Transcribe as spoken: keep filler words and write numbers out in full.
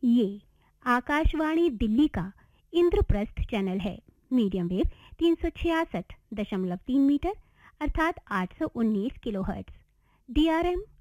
ये आकाशवाणी दिल्ली का इंद्रप्रस्थ चैनल है। मीडियम वेव तीन सौ छियासठ दशमलव तीन मीटर अर्थात आठ सौ उन्नीस किलोहर्ट्ज। डीआरएम